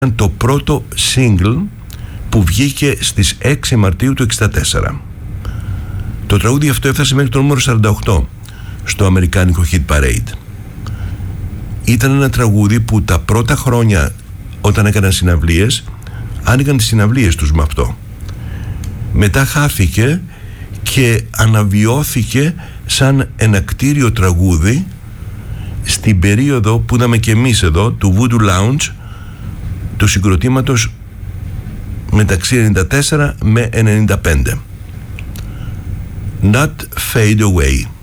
το πρώτο single που βγήκε στις 6 Μαρτίου του 1964. Το τραγούδι αυτό έφτασε μέχρι το νούμερο 48 στο αμερικάνικο Hit Parade. Ήταν ένα τραγούδι που τα πρώτα χρόνια, όταν έκαναν συναυλίες, άνοιγαν τις συναυλίες τους με αυτό. Μετά χάθηκε και αναβιώθηκε σαν ένα κτίριο τραγούδι στην περίοδο που είδαμε και εμείς εδώ του Voodoo Lounge, του συγκροτήματος μεταξύ 94 με 95. Not Fade Away.